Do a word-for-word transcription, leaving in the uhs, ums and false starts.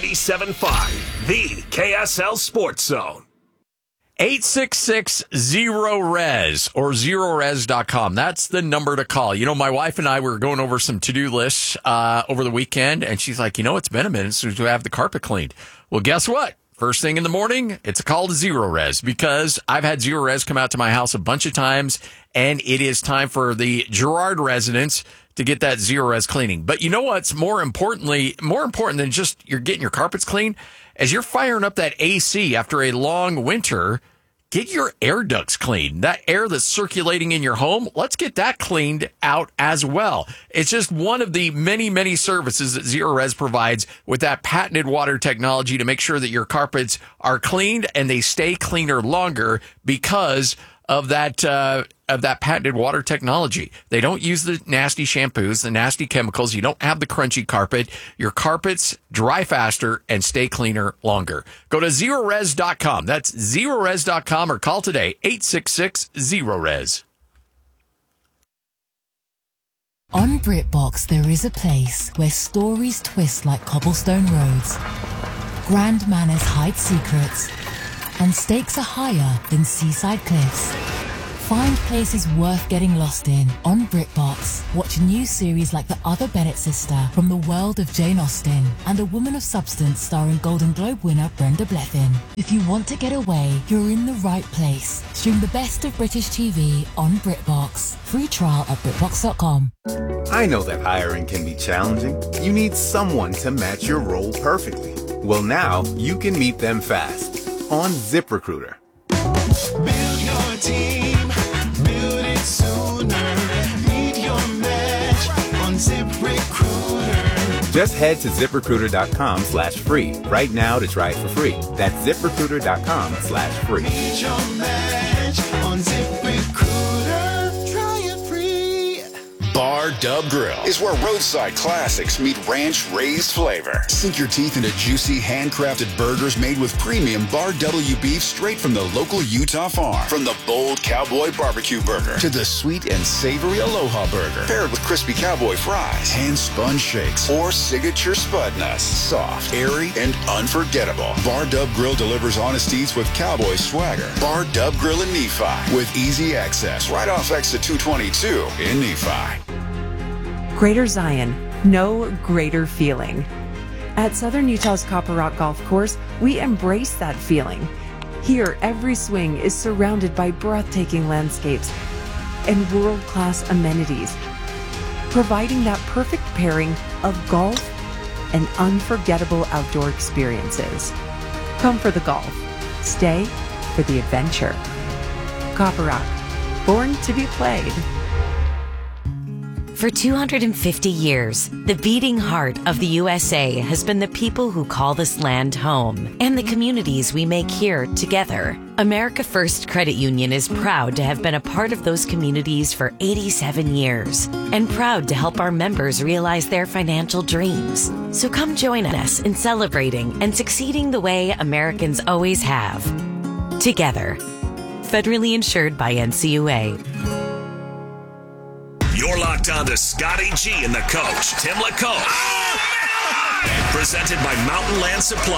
ninety-seven point five, the K S L Sports Zone. eight six six, zero res or zero res dot com. That's the number to call. You know, my wife and I were going over some to-do lists uh, over the weekend, and she's like, you know, it's been a minute since we have the carpet cleaned. Well, guess what? First thing in the morning, it's a call to Zero Res because I've had Zero Res come out to my house a bunch of times, and it is time for the Girard residents to get that Zero Res cleaning. But you know what's more importantly, more important than just you're getting your carpets clean? As you're firing up that A C after a long winter, get your air ducts cleaned. That air that's circulating in your home, let's get that cleaned out as well. It's just one of the many, many services that Zero Res provides with that patented water technology to make sure that your carpets are cleaned and they stay cleaner longer because of that uh, of that patented water technology. They don't use the nasty shampoos, the nasty chemicals. You don't have the crunchy carpet. Your carpets dry faster and stay cleaner longer. Go to zero res dot com. That's zero res dot com or call today, eight six six, zero res. On BritBox, there is a place where stories twist like cobblestone roads, grand manners hide secrets, and stakes are higher than seaside cliffs. Find places worth getting lost in on BritBox. Watch new series like The Other Bennett Sister from the world of Jane Austen and A Woman of Substance starring Golden Globe winner Brenda Blethyn. If you want to get away, you're in the right place. Stream the best of British T V on BritBox. Free trial at BritBox dot com. I know that hiring can be challenging. You need someone to match your role perfectly. Well, now you can meet them fast on ZipRecruiter. Build your team, build it sooner. Meet your match on ZipRecruiter. Just head to ZipRecruiter.com slash free right now to try it for free. That's ZipRecruiter.com slash free. Meet your match on ZipRecruiter. Try it free. Bar Dub Grill is where roadside classics meet ranch-raised flavor. Sink your teeth into juicy, handcrafted burgers made with premium Bar W beef straight from the local Utah farm. From the bold cowboy barbecue burger to the sweet and savory Aloha burger, paired with crispy cowboy fries, hand-spun shakes, or signature spud nuts. Soft, airy, and unforgettable. Bar Dub Grill delivers honest eats with cowboy swagger. Bar Dub Grill in Nephi with easy access right off exit two twenty-two in Nephi. Greater Zion, no greater feeling. At Southern Utah's Copper Rock Golf Course, we embrace that feeling. Here, every swing is surrounded by breathtaking landscapes and world-class amenities, providing that perfect pairing of golf and unforgettable outdoor experiences. Come for the golf. Stay for the adventure. Copper Rock, born to be played. For two hundred fifty years, the beating heart of the U S A has been the people who call this land home and the communities we make here together. America First Credit Union is proud to have been a part of those communities for eighty-seven years and proud to help our members realize their financial dreams. So come join us in celebrating and succeeding the way Americans always have. Together. Federally insured by N C U A. You're locked on to Scotty G and the coach, Tim LaCote. Presented by Mountain Land Supply.